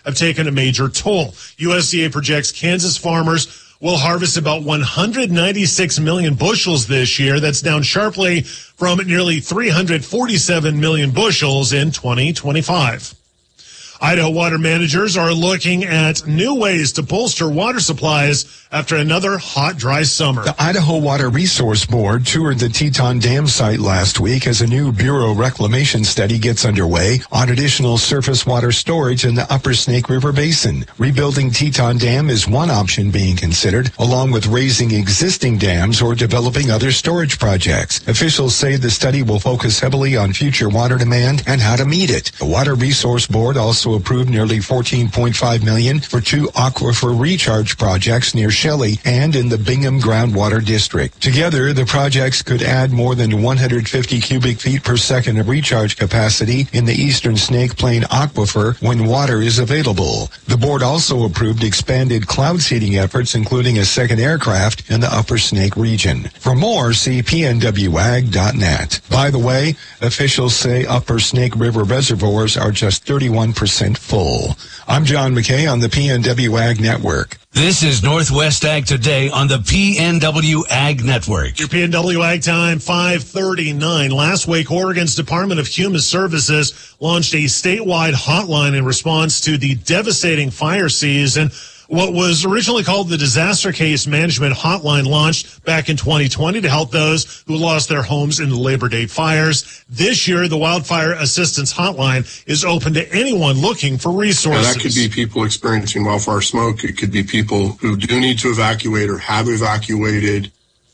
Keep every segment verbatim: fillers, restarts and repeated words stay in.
have taken a major toll. U S D A projects Kansas farmers will harvest about one hundred ninety-six million bushels this year. That's down sharply from nearly three hundred forty-seven million bushels in twenty twenty-five. Idaho water managers are looking at new ways to bolster water supplies after another hot, dry summer. The Idaho Water Resource Board toured the Teton Dam site last week as a new Bureau reclamation study gets underway on additional surface water storage in the upper Snake River Basin. Rebuilding Teton Dam is one option being considered, along with raising existing dams or developing other storage projects. Officials say the study will focus heavily on future water demand and how to meet it. The Water Resource Board also approved nearly fourteen point five million dollars for two aquifer recharge projects near Shelley and in the Bingham Groundwater District. Together, the projects could add more than one hundred fifty cubic feet per second of recharge capacity in the eastern Snake Plain aquifer when water is available. The board also approved expanded cloud seeding efforts, including a second aircraft in the upper Snake region. For more, see P N W ag dot net. By the way, officials say upper Snake River reservoirs are just thirty-one percent full. I'm John McKay on the P N W Ag Network. This is Northwest Ag Today on the P N W Ag Network. Your P N W Ag time, five thirty-nine. Last week, Oregon's Department of Human Services launched a statewide hotline in response to the devastating fire season. What was originally called the Disaster Case Management Hotline launched back in twenty twenty to help those who lost their homes in the Labor Day fires. This year, the Wildfire Assistance Hotline is open to anyone looking for resources. Now, that could be people experiencing wildfire smoke. It could be people who do need to evacuate or have evacuated.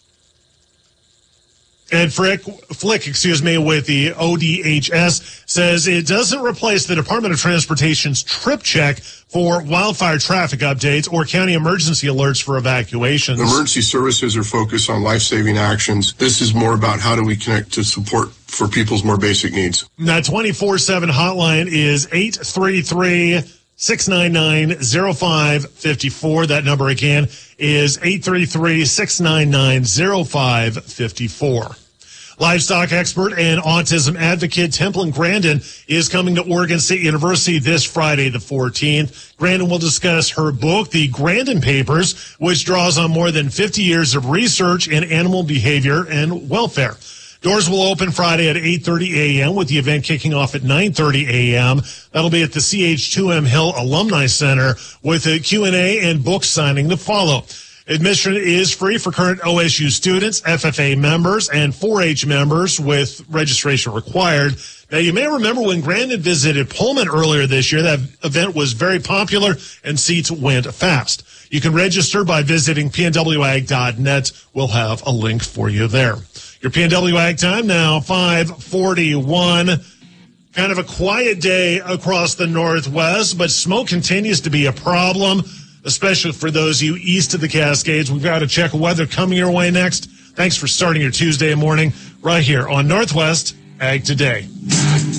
Ed Frick, Flick, excuse me, with the O D H S says it doesn't replace the Department of Transportation's trip check for wildfire traffic updates or county emergency alerts for evacuations. Emergency services are focused on life-saving actions. This is more about how do we connect to support for people's more basic needs. That twenty-four seven hotline is eight three three, six nine nine, zero five five four. That number again is eight three three, six nine nine, zero five five four. Livestock expert and autism advocate Templin Grandin is coming to Oregon State University this Friday, the fourteenth. Grandin will discuss her book, The Grandin Papers, which draws on more than fifty years of research in animal behavior and welfare. Doors will open Friday at eight thirty a.m. with the event kicking off at nine thirty a.m. That'll be at the C H two M Hill Alumni Center with a Q and A and book signing to follow. Admission is free for current O S U students, F F A members, and four H members with registration required. Now, you may remember when Grandin visited Pullman earlier this year, that event was very popular and seats went fast. You can register by visiting P N W ag dot net. We'll have a link for you there. Your P N W Ag time now, five forty-one. Kind of a quiet day across the Northwest, but smoke continues to be a problem, especially for those of you east of the Cascades. We've got a check of weather coming your way next. Thanks for starting your Tuesday morning right here on Northwest Ag Today.